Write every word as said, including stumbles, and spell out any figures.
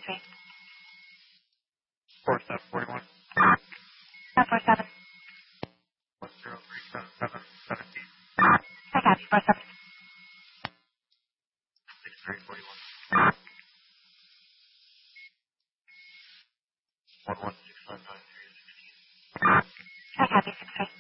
four seven four one. Five four seven. One zero three seven seven seventeen. I copy. Four seven. Six three forty one. One one six five nine three sixteen. I copy. Six three.